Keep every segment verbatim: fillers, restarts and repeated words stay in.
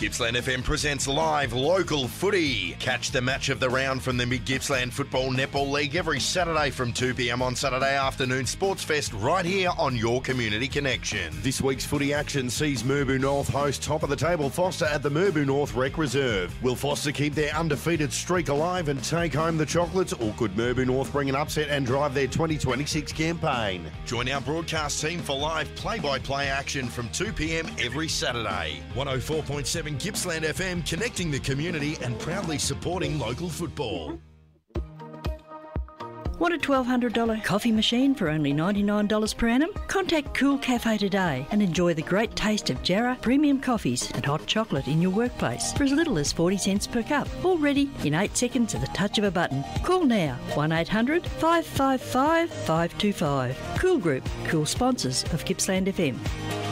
Gippsland F M presents live local footy. Catch the match of the round from the Mid-Gippsland Football Netball League every Saturday from two p m on Saturday afternoon Sports Fest right here on your Community Connection. This week's footy action sees Merboo North host top of the table Foster at the Merboo North Rec Reserve. Will Foster keep their undefeated streak alive and take home the chocolates, or could Merboo North bring an upset and drive their twenty twenty-six campaign? Join our broadcast team for live play-by-play action from two p m every Saturday. one oh four point seven Gippsland F M, connecting the community and proudly supporting local football. Want a twelve hundred dollars coffee machine for only ninety-nine dollars per annum? Contact Cool Cafe today and enjoy the great taste of Jarrah premium coffees and hot chocolate in your workplace for as little as forty cents per cup. All ready in eight seconds at the touch of a button. Call now, one eight hundred, five five five, five two five. Cool Group, cool sponsors of Gippsland F M.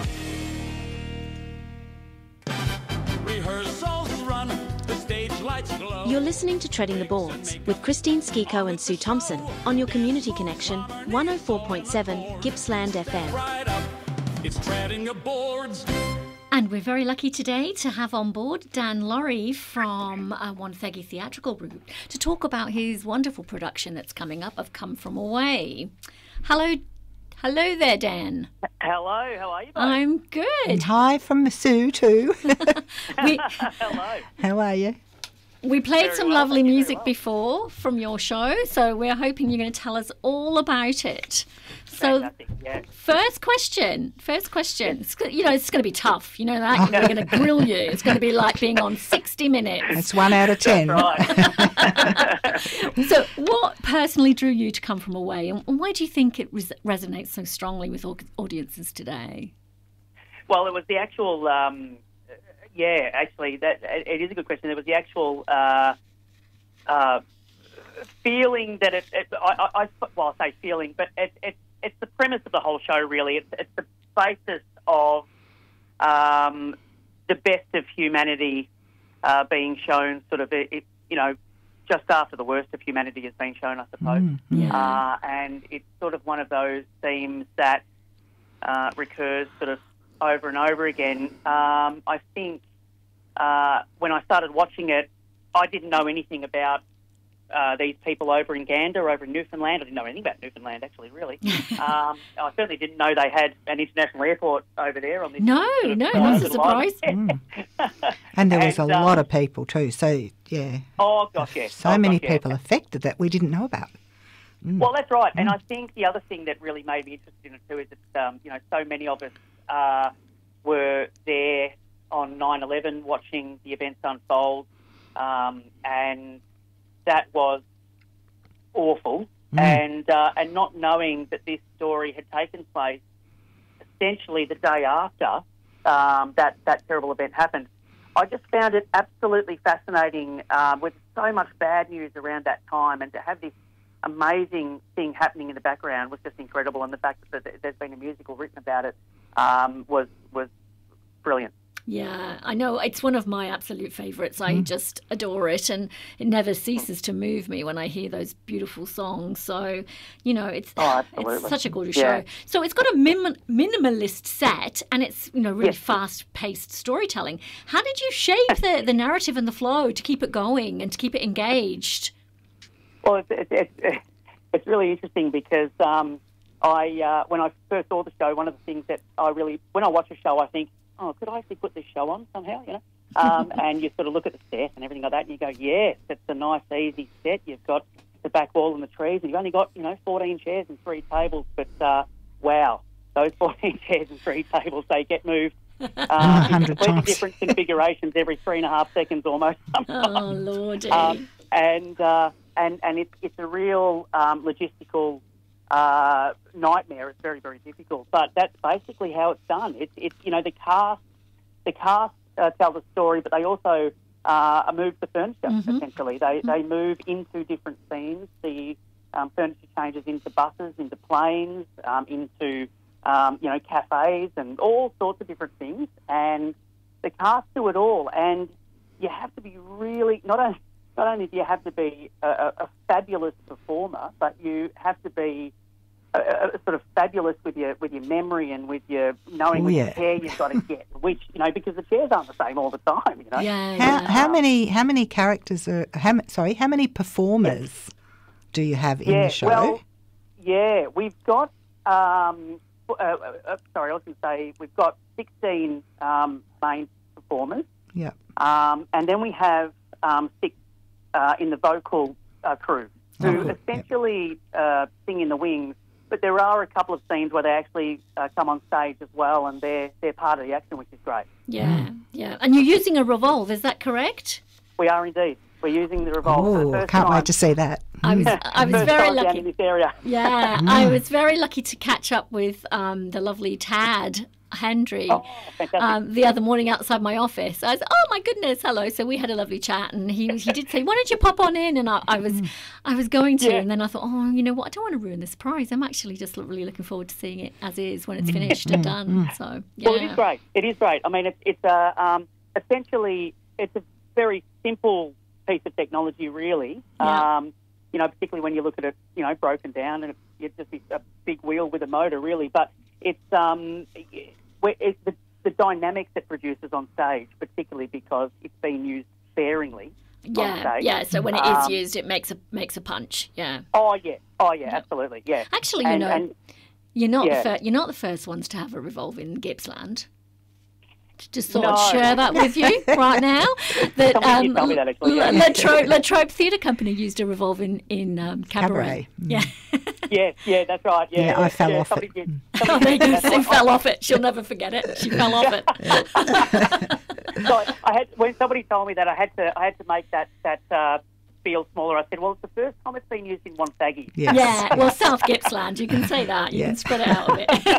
You're listening to Treading the Boards with Christine Skiko and Sue Thompson on your Community Connection, one oh four point seven Gippsland F M. Right up, it's treading the boards. And we're very lucky today to have on board Dan Laurie from uh, Wonthaggi Theatrical Group to talk about his wonderful production that's coming up of Come From Away. Hello, hello there, Dan. Hello, how are you both? I'm good. And hi from Sue too. we, Hello. How are you? We played Very some well, lovely thank you, music very well. before from your show, so we're hoping you're going to tell us all about it. So, Fantastic, yeah. first question, first question. It's, go- you know, it's going to be tough. You know that? We're going to grill you. It's going to be like being on sixty minutes. It's one out of ten. Right. So, what personally drew you to Come From Away, and why do you think it res- resonates so strongly with au- audiences today? Well, it was the actual, um, yeah, actually, that it is a good question. It was the actual uh, uh, feeling that it, it I, I, I, well, I say feeling, but it, it, it's the premise of the whole show, really. It's, it's the basis of um, the best of humanity uh, being shown sort of, it, you know, just after the worst of humanity has been shown, I suppose. Mm, yeah. Uh, and it's sort of one of those themes that uh, recurs sort of over and over again. Um, I think uh, when I started watching it, I didn't know anything about uh, these people over in Gander, over in Newfoundland. I didn't know anything about Newfoundland, actually, really. um, I certainly didn't know they had an international airport over there on this. No, sort of no, small that's a little island. Mm. And there was a And, um, lot of people too. So yeah, Oh, gosh, yes. so oh, many gosh, yeah. people affected that we didn't know about. Well, that's right. And I think the other thing that really made me interested in it too is that, um, you know, so many of us uh, were there on nine eleven watching the events unfold, um, and that was awful. Mm. And uh, and not knowing that this story had taken place essentially the day after um, that, that terrible event happened, I just found it absolutely fascinating um, with so much bad news around that time, and to have this amazing thing happening in the background was just incredible, and the fact that there's been a musical written about it um, was was brilliant. Yeah, I know. It's one of my absolute favourites. I just adore it, and it never ceases to move me when I hear those beautiful songs. So, you know, it's Oh, absolutely. it's such a gorgeous Yeah. show. So it's got a mim- minimalist set, and it's, you know, really Yes. fast-paced storytelling. How did you shape the, the narrative and the flow to keep it going and to keep it engaged? Well, it's it's, it's, it's really interesting because um, I uh, when I first saw the show, one of the things that I really, when I watch a show, I think, oh, could I actually put this show on somehow, you know? Um, and you sort of look at the set and everything like that, and you go, yes, it's a nice, easy set. You've got the back wall and the trees, and you've only got, you know, fourteen chairs and three tables. But, uh, wow, those fourteen chairs and three tables, they get moved uh, in hundred completely times. different configurations every three and a half seconds almost. Oh, Lordy. Um, and uh, and and it's it's a real um, logistical uh, nightmare. It's very very difficult, but that's basically how it's done. It's it's you know the cast the cast uh, tell the story, but they also uh, move the furniture. Mhm. Essentially, they they move into different scenes. The um, furniture changes into buses, into planes, um, into um, you know cafes, and all sorts of different things. And the cast do it all, and you have to be really not only. Not only do you have to be a, a, a fabulous performer, but you have to be uh, uh, sort of fabulous with your with your memory and with your knowing Oh, which yeah. chair you've got to get, which you know because the chairs aren't the same all the time. You know. Yeah, How, yeah. how many how many characters are? How, ma- sorry, how many performers do you have in Yeah, the show? well, yeah, we've got. Um, uh, uh, uh, sorry, I was going to say we've got sixteen um, main performers, yeah. um, and then we have um, six uh, in the vocal uh, crew who Oh, cool. essentially uh, sing in the wings. But there are a couple of scenes where they actually uh, come on stage as well, and they're they're part of the action, which is great. Yeah, yeah. And you're using a revolve, is that correct? We are indeed. We're using the revolve for the Oh, first can't time. wait to see that. I was, I was First very time down lucky. in this area. Yeah, I was very lucky to catch up with um, the lovely Tad Hendry Oh, fantastic. um, the other morning outside my office. I was, oh my goodness, hello. So we had a lovely chat, and he he did say, why don't you pop on in? And I, I was I was going to, Yeah. and then I thought, oh, you know what? I don't want to ruin the surprise. I'm actually just really looking forward to seeing it as is when it's finished and done. So yeah, Well, it is great. It is great. I mean, it's it's a um, essentially it's a very simple piece of technology, really. Yeah. Um, you know, particularly when you look at it, you know, broken down, and it's just a big wheel with a motor, really. But it's um, it's the, the dynamics it produces on stage, particularly because it's being used sparingly on yeah, stage. yeah. So when it is Um, used, it makes a makes a punch. Yeah. Oh yeah, oh yeah, absolutely, yeah. Actually, you And- know, and- you're not yeah. the fir- you're not the first ones to have a revolve in Gippsland. Just thought No. I'd share that with you right now. That Somebody did tell me that, actually, yeah. La Trobe, La Trobe Theatre Company used a revolve in in um, cabaret. Cabaret, mm. Yeah. yeah, yeah, that's right. Yeah, Yeah, I fell off somebody it. did- Oh, somebody there you did go. that. She fell off it. She'll never forget it. She fell off it. So I had when somebody told me that I had to I had to make that that uh, feel smaller. I said, well, it's the first time it's been used in Wonthaggi. Yes. Yeah, well, South Gippsland, you can say that. You Yeah. can spread it out a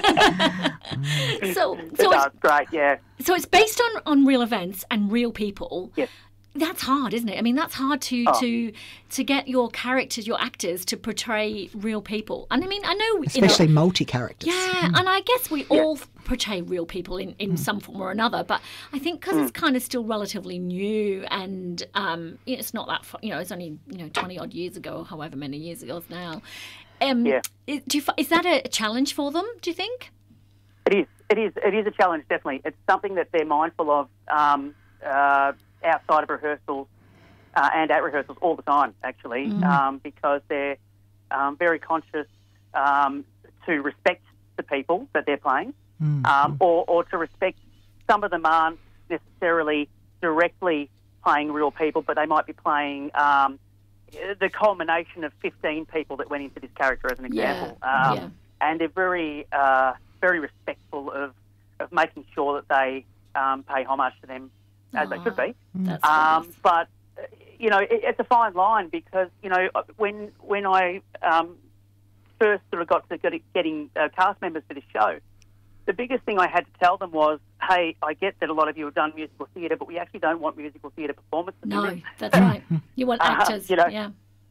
bit. so, But so no, it's it's great. Yeah. so it's based on, on real events and real people. Yes. That's hard, isn't it? I mean, that's hard to Oh. to to get your characters, your actors, to portray real people. And I mean, I know, Especially you know, multi-characters. yeah, and I guess we all portray real people in, in some form or another. But I think because it's kind of still relatively new, and um, you know, it's not that, far, you know, it's only you know twenty odd years ago, or however many years ago now. Um, Yeah. is, do you, fi- is that a challenge for them? Do you think? It is. It is. It is a challenge, definitely. It's something that they're mindful of um, uh, outside of rehearsals uh, and at rehearsals all the time, actually, um, because they're um, very conscious um, to respect the people that they're playing, um, or, or to respect. Some of them aren't necessarily directly playing real people, but they might be playing um, the culmination of fifteen people that went into this character, as an example. Yeah, Um, yeah. And they're very, uh, very respectful of, of making sure that they um, pay homage to them as they should be. That's Um, fabulous. but uh, you know, it, it's a fine line because you know when when I um, first sort of got to get, getting uh, cast members for this show, the biggest thing I had to tell them was, "Hey, I get that a lot of you have done musical theatre, but we actually don't want musical theatre performances." in No, this." that's right. You want Uh, actors. you know, yeah.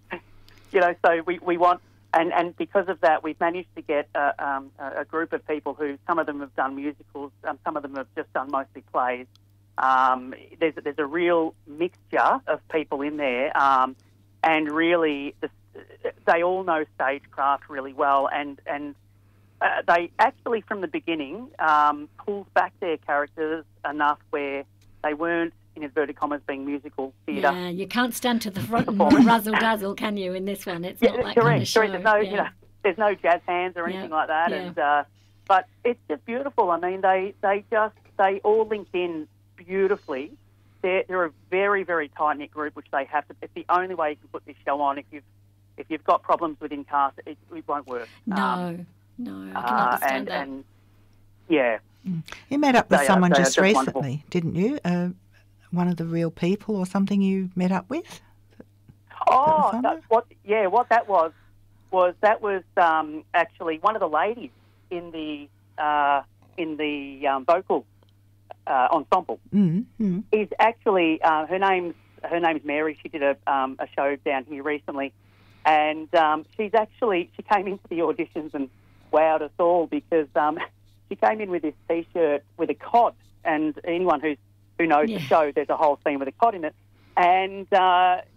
You know, so we, we want, and, and because of that, we've managed to get a, um, a a group of people who, some of them have done musicals, um, some of them have just done mostly plays. Um, there's, there's a real mixture of people in there, um, and really, the, they all know stagecraft really well, and, and uh, they actually, from the beginning, um, pulled back their characters enough where they weren't, in inverted commas, being musical theatre. Yeah, you can't stand to the front and razzle dazzle, can you? In this one, it's Yeah, not that correct. kind of show. correct. There's no, yeah. you know, there's no jazz hands or Yeah, anything like that. yeah. And uh, but it's just beautiful. I mean, they they just they all link in beautifully. They're they're a very very tight knit group, which they have to. It's the only way you can put this show on. If you've if you've got problems within cast, it, it won't work. No, Um, no, I can uh, understand and that. and yeah, You met up with They are- someone they are just just wonderful. recently, didn't you? Uh, one of the real people or something you met up with? Oh, Performer? that, what? Yeah, what that was was that was um, actually one of the ladies in the uh, in the um, vocal uh, ensemble. Mm, mm. Is actually uh, her name's her name's Mary. She did a um, a show down here recently, and um, she's actually she came into the auditions and wowed us all because um, she came in with this T-shirt with a cod, and anyone who's who knows Yeah. the show, there's a whole scene with a cod in it. And uh,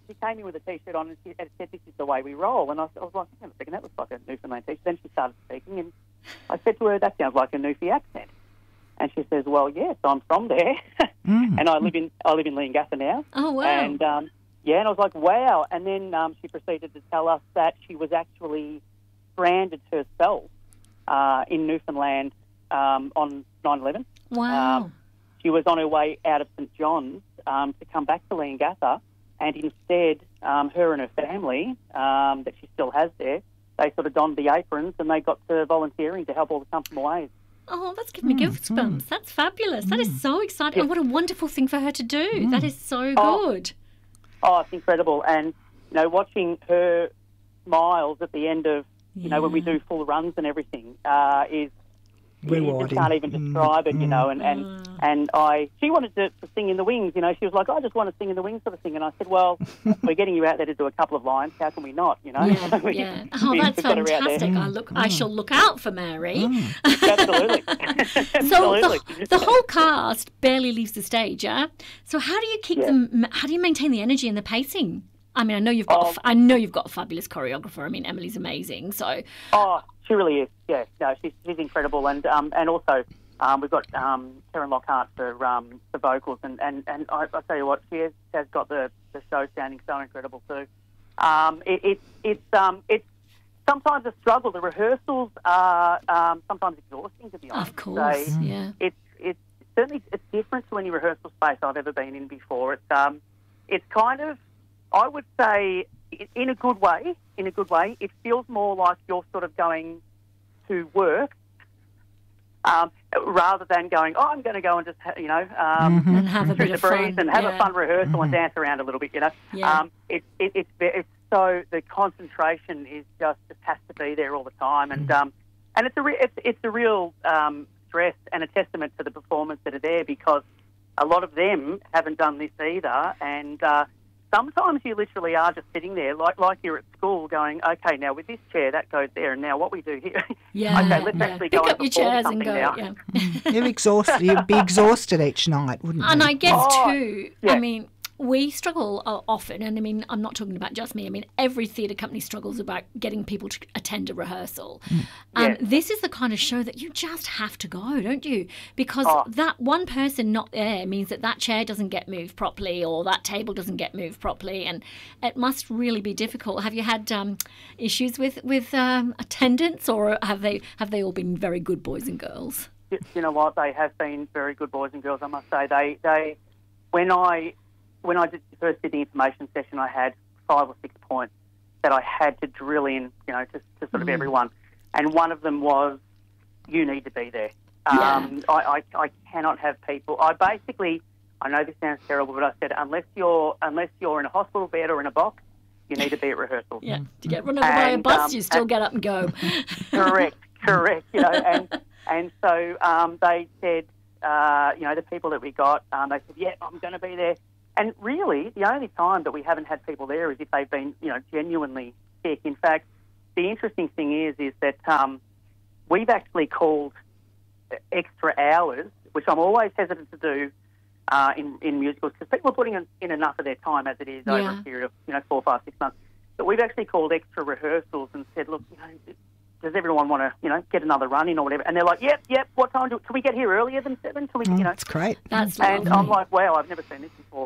she came in with a T-shirt on and she and said, "This is the way we roll." And I, I was like, "Hang on a second, that looks like a Newfoundland T-shirt." Then she started speaking, and I said to her, "That sounds like a Newfie accent." And she says, "Well, yes, I'm from there, mm. and I live in I live in Leongatha now." Oh wow! And um, yeah, and I was like, "Wow!" And then um, she proceeded to tell us that she was actually stranded herself uh, in Newfoundland um, on nine eleven. Wow! Um, she was on her way out of St John's um, to come back to Leongatha, and instead, um, her and her family um, that she still has there, they sort of donned the aprons and they got to volunteering to help all the come from aways. Oh, that's giving me goosebumps. Mm. That's fabulous. Mm. That is so exciting. Yeah. And what a wonderful thing for her to do. Mm. That is so oh, good. Oh, it's incredible. And, you know, watching her smiles at the end of, you yeah. know, when we do full runs and everything uh, is, you just can't even describe mm. it, you know. And, and, mm. and I, she wanted to, to sing in the wings, you know. She was like, "I just want to sing in the wings sort of thing." And I said, "Well, we're getting you out there to do a couple of lines. How can we not, you know?" Yeah, we, yeah. Oh, we, that's fantastic. I look, mm. I shall look out for Mary. Mm. Absolutely. So Absolutely. The, the whole cast barely leaves the stage, yeah? So how do you keep yeah. them, how do you maintain the energy and the pacing? I mean, I know you've got, oh. a, I know you've got a fabulous choreographer. I mean, Emily's amazing, so... Oh, she really is. Yeah, no, she's, she's incredible, and um, and also um, we've got um, Karen Lockhart for um, for vocals, and and, and I, I tell you what, she has, has got the, the show sounding so incredible too. Um, it, it, it's um, it's sometimes a struggle. The rehearsals are um, sometimes exhausting, to be honest. Of course, so yeah. It's it's certainly it's different to any rehearsal space I've ever been in before. It's um, it's kind of, I would say, in a good way, in a good way, it feels more like you're sort of going to work um, rather than going, "Oh, I'm going to go and just, you know, um, mm-hmm. and have a bit the of breeze fun. and have yeah. a fun rehearsal mm-hmm. and dance around a little bit," you know. Yeah. Um, it, it, it's it's so, the concentration is just, just has to be there all the time, and mm-hmm. um, and it's a re- it's, it's a real um, stress and a testament to the performers that are there, because a lot of them haven't done this either, and uh, sometimes you literally are just sitting there, like like you're at school, going, "Okay, now with this chair, that goes there, and now what we do here." Yeah, okay, let's yeah. actually Pick go up and your chairs and go. now. Yeah. You're exhausted. You'd be exhausted each night, wouldn't you? And I guess Oh, too, yeah. I mean, we struggle uh, often, and I mean, I'm not talking about just me. I mean, every theatre company struggles about getting people to attend a rehearsal. Mm. And Yeah. this is the kind of show that you just have to go, don't you? Because Oh. that one person not there means that that chair doesn't get moved properly, or that table doesn't get moved properly, and it must really be difficult. Have you had um, issues with with um, attendance, or have they have they all been very good boys and girls? You, you know what? They have been very good boys and girls, I must say. They they when I when I did, first did the information session, I had five or six points that I had to drill in, you know, to, to sort of Mm. everyone, and one of them was, "You need to be there." Yeah. Um, I, I I cannot have people. I basically, I know this sounds terrible, but I said unless you're unless you're in a hospital bed or in a box, you need to be at rehearsal. Yeah, to get run over by a And, bus, um, you still and- get up and go. Correct, correct. You know, and and so um, they said, uh, you know, the people that we got, um, they said, "Yeah, I'm going to be there." And really, the only time that we haven't had people there is if they've been, you know, genuinely sick. In fact, the interesting thing is, is that um, we've actually called extra hours, which I'm always hesitant to do uh, in in musicals, because people are putting in, in enough of their time as it is over Yeah. a period of, you know, four, five, six months. But we've actually called extra rehearsals and said, "Look, you know, does everyone want to, you know, get another run in or whatever?" And they're like, "Yep, yep. What time do? Can we get here earlier than seven? Can we, Mm, you know?" that's great. That's And lovely. I'm like, "Wow, I've never seen this before."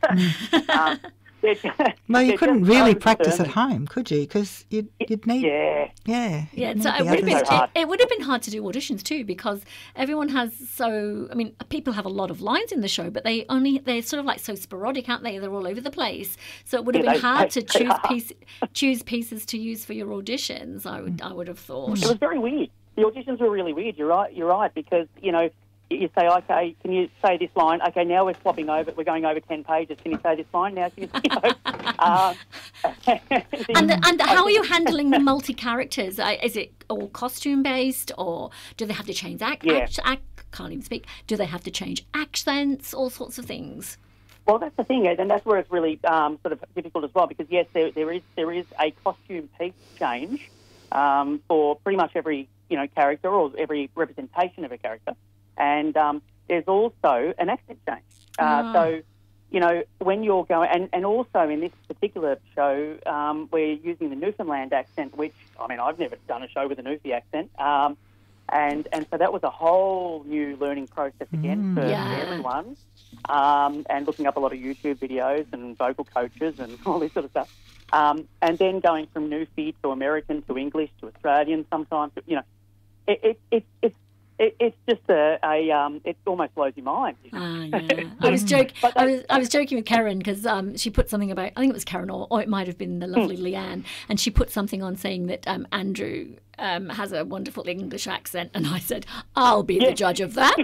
um, they're ju- Well, you they're couldn't just really so practice at determined. home, could you? Because you'd, you'd need... Yeah. Yeah. Yeah, you'd so need it the would have been others. So hard. it, it would have been hard to do auditions too, because everyone has so I mean people have a lot of lines in the show, but they only they're sort of like so sporadic, aren't they? They're all over the place. So it would have Yeah, been they- hard they- to they choose are. piece, choose pieces to use for your auditions. I would I would have thought. It was very weird. The auditions were really weird. You're right. You're right, because you know you say, "Okay, can you say this line? Okay, now we're swapping over. We're going over ten pages. Can you say this line now? Can you, you know?" Um, And the, and how are you handling the multi characters? Uh, is it all costume based, or do they have to change act? Yeah. act, act can't even speak. Do they have to change accents? All sorts of things. Well, that's the thing, and that's where it's really um, sort of difficult as well, because yes, there, there is there is a costume piece change um, for pretty much every you know character or every representation of a character, and um, there's also an accent change. Uh, Ah. So you know, when you're going, and, and also in this particular show, um, we're using the Newfoundland accent, which, I mean, I've never done a show with a Newfie accent. Um, and, and so that was a whole new learning process again for Yeah. everyone. Um, and looking up a lot of YouTube videos and vocal coaches and all this sort of stuff. Um, and then going from Newfie to American to English to Australian sometimes, you know, it, it, it, it's It, it's just a, a um, it almost blows your mind. You know? Ah, yeah. I was joking. I was I was joking with Karen because um, she put something about. I think it was Karen, or, or it might have been the lovely Leanne, and she put something on saying that um, Andrew um, has a wonderful English accent, and I said, "I'll be Yeah. the judge of that."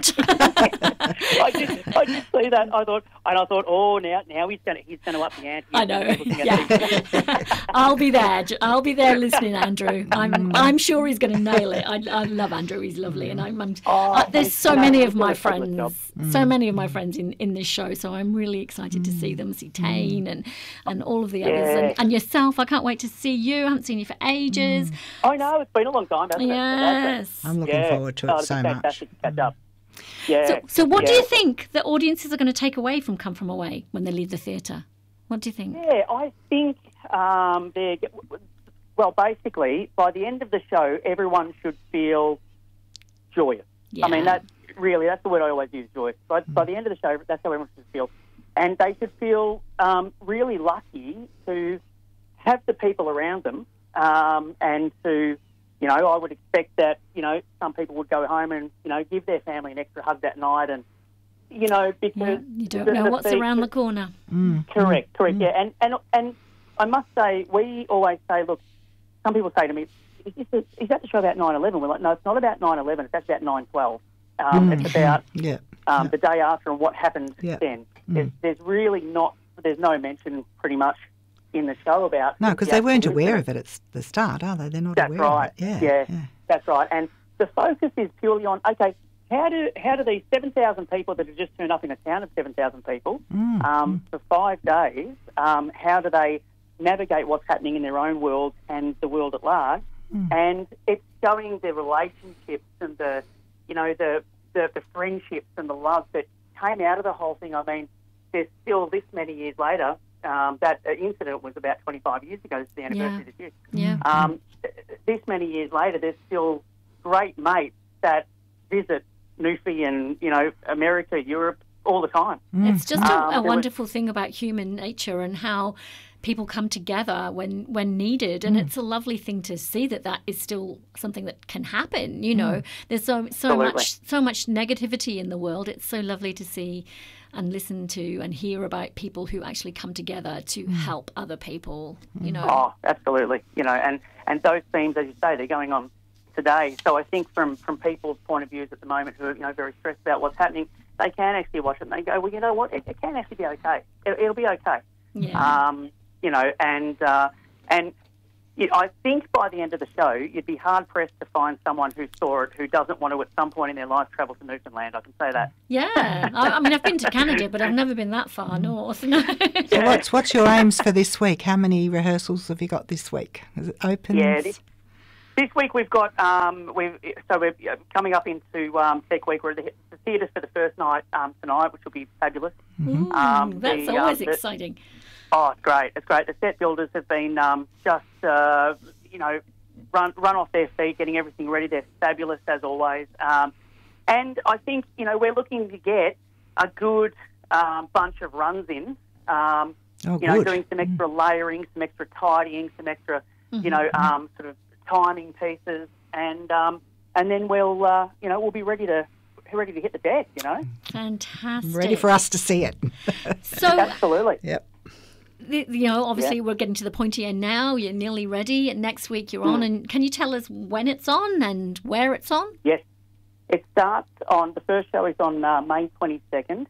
I did, I did see that. I thought, and I thought, oh, now, now he's going to, he's going to up the ante. I know. Looking at these- Yeah. I'll be there. I'll be there listening, Andrew. I'm I'm sure he's going to nail it. I, I love Andrew. He's lovely, and I'm. I'm Oh, uh, there's thanks. so No, many he's of done my a fabulous job. friends, so many of my friends in, in this show. So I'm really excited to see them, see Tane and and all of the others, Yeah. and, and yourself. I can't wait to see you. I haven't seen you for ages. I know, it's been a long time, hasn't it? Yes. I'm looking Yeah. forward to Oh, it it'll so be much. fantastic to catch up. Yeah. So, so what do yeah. you think the audiences are going to take away from Come From Away when they leave the theatre? What do you think? Yeah, I think um, they're, well, basically, by the end of the show, everyone should feel joyous. Yeah. I mean, that's really, that's the word I always use, joyous. By, by the end of the show, that's how everyone should feel. And they should feel um, really lucky to have the people around them um, and to, you know, I would expect that, you know, some people would go home and, you know, give their family an extra hug that night and, you know, because... Yeah, you don't the- know the what's feature- around the corner. Correct, correct, yeah. And, and and I must say, we always say, look, some people say to me, is, this a, is that the show about nine eleven? We're like, no, it's not about nine eleven, it's actually about nine twelve. Um, It's about Yeah. um, the day after and what happened Yeah. then. There's, there's really not, there's no mention pretty much in the show about... No, because the they weren't actual aware incident. of it at the start, are they? They're not That's aware right. of it. Yeah, yeah, yeah. that's right. And the focus is purely on, okay, how do how do these seven thousand people that have just turned up in a town of seven thousand people Mm, um, for five days, um, how do they navigate what's happening in their own world and the world at large? Mm. And it's showing the relationships and the, you know, the, the, the friendships and the love that came out of the whole thing. I mean, there's still this many years later, um, that uh, incident was about twenty-five years ago. It's the anniversary Yeah. this year. Yeah. Um, th- this many years later, there's still great mates that visit Newfie and, you know, America, Europe, all the time. It's just a, Um, a there was- wonderful thing about human nature and how people come together when, when needed. And it's a lovely thing to see that that is still something that can happen. You know, there's so so Absolutely. much so much negativity in the world. It's so lovely to see and listen to and hear about people who actually come together to help other people. You know, Oh, absolutely. You know, and, and those themes, as you say, they're going on today. So I think from, from people's point of views at the moment who are, you know, very stressed about what's happening, they can actually watch it and they go, well, you know what, it, it can actually be okay. It, it'll be okay. yeah. Um, you know, and uh, and you I think by the end of the show, you'd be hard pressed to find someone who saw it who doesn't want to at some point in their life travel to Newfoundland. I can say that. Yeah, I, I mean, I've been to Canada, but I've never been that far north. No. So what's what's your aims for this week? How many rehearsals have you got this week? Is it open? Yeah, this, this week we've got um, we've so we're uh, coming up into um, Tech Week. We're at the, the theatres for the first night um, tonight, which will be fabulous. Ooh, Um, that's the, always um, the- exciting. Oh, it's great! It's great. The set builders have been um, just uh, you know run run off their feet, getting everything ready. They're fabulous as always. Um, and I think you know we're looking to get a good um, bunch of runs in. Um, Oh, you know, good. doing some extra layering, some extra tidying, some extra you know um, sort of timing pieces, and um, and then we'll uh, you know we'll be ready to ready to hit the deck. You know, Fantastic. Ready for us to see it. So, absolutely. Yep. the- you know, obviously Yeah. we're getting to the pointy end now. You're nearly ready. And next week you're Hmm. on. And can you tell us when it's on and where it's on? Yes. It starts on, the first show is on uh, May twenty-second,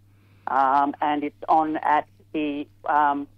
um, and it's on at the um,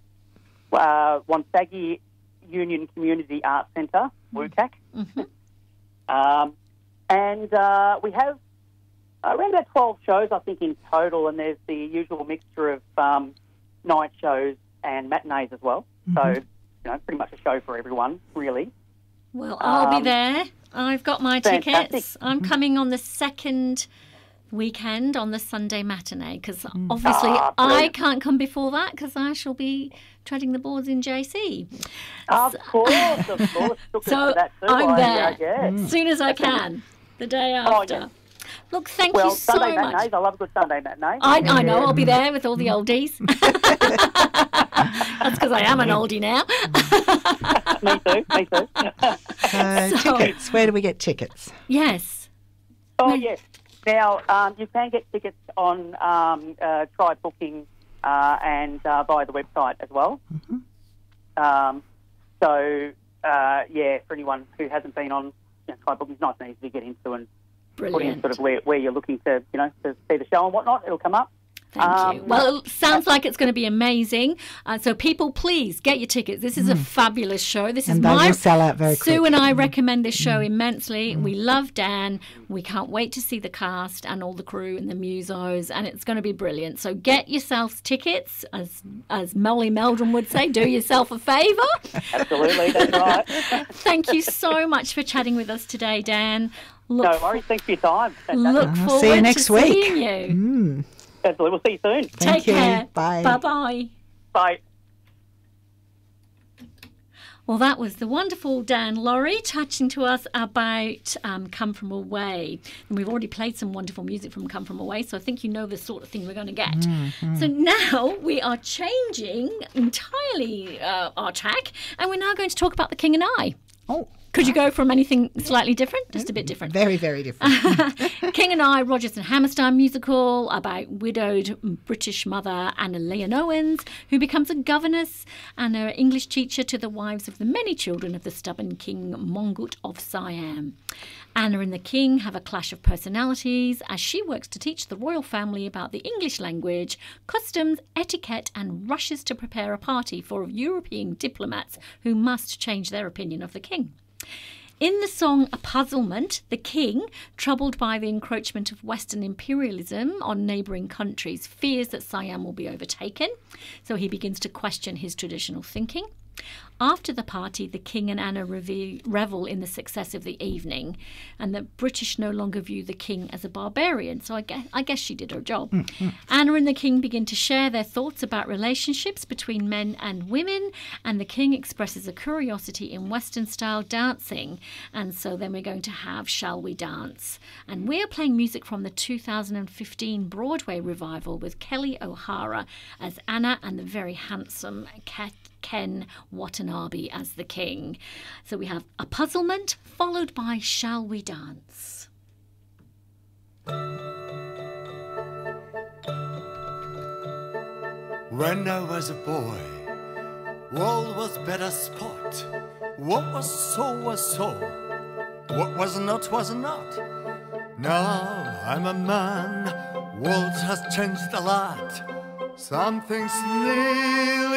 uh, Wonthaggi Union Community Arts Centre, W C A C. Mm-hmm. Um, and uh, we have around about twelve shows, I think, in total, and there's the usual mixture of um, night shows and matinees as well. So, you know, pretty much a show for everyone, really. Well, I'll be Um, there. I've got my fantastic. tickets. I'm coming on the second weekend on the Sunday matinee, because obviously Ah, I brilliant. can't come before that because I shall be treading the boards in J C. Of course, of course. Took us So to that too. I'm I, there uh, yeah. as soon as I can, the day Oh, after. yeah. Look, thank Well, you so Sunday much. matinees, I love a good Sunday matinee. I, I know, I'll be there with all the oldies. That's because I am an oldie now. Me too, me too. Uh, So- tickets. Where do we get tickets? Yes. Oh, yes. Now, um, you can get tickets on um, uh, Try Booking uh, and uh, via the website as well. Mm-hmm. Um, so, uh, yeah, for anyone who hasn't been on, you know, Try Booking, it's nice and easy to get into and put in Brilliant. sort of where, where you're looking to, you know, to see the show and whatnot. It'll come up. Thank Um, you. Well, it sounds like it's going to be amazing. Uh, so, people, please get your tickets. This is a fabulous show. This is And they my will sell out very Sue quick. and I recommend this show immensely. We love Dan. We can't wait to see the cast and all the crew and the musos, and it's going to be brilliant. So, get yourselves tickets, as as Molly Meldrum would say. Do yourself a favour. Absolutely, that's right. Thank you so much for chatting with us today, Dan. Look, No worries. Thanks for your time. look I'll see you forward next to week. seeing you. Absolutely. We'll see you soon. Thank Take you. care. Bye. Bye bye. Bye. Well, that was the wonderful Dan Laurie touching to us about um, Come From Away. And we've already played some wonderful music from Come From Away, so I think you know the sort of thing we're going to get. So now we are changing entirely uh, our tack, and we're now going to talk about The King and I. Oh, Could you go from anything slightly different? Just a bit different. very, very different. King and I, Rodgers and Hammerstein musical about widowed British mother Anna Leon Owens, who becomes a governess and an English teacher to the wives of the many children of the stubborn King Mongut of Siam. Anna and the King have a clash of personalities as she works to teach the royal family about the English language, customs, etiquette, and rushes to prepare a party for European diplomats who must change their opinion of the King. In the song A Puzzlement, the king, troubled by the encroachment of Western imperialism on neighbouring countries, fears that Siam will be overtaken, so he begins to question his traditional thinking. After the party, the king and Anna reve- revel in the success of the evening, and the British no longer view the king as a barbarian, so I guess, I guess she did her job. Anna and the king begin to share their thoughts about relationships between men and women, and the king expresses a curiosity in Western-style dancing, and so then we're going to have Shall We Dance? And we're playing music from the two thousand fifteen Broadway revival with Kelly O'Hara as Anna and the very handsome Kat Ken Watanabe as the king. So we have A Puzzlement followed by Shall We Dance? When I was a boy, world was better sport. What was so was so. What was not was not. Now I'm a man, world has changed a lot. Some things need